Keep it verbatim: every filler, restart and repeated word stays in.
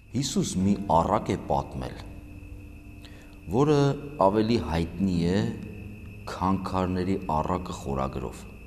Հիսուս մի առակ է պատմել, որը ավելի հայտնի է «Քանքարների առակը» խորագրով։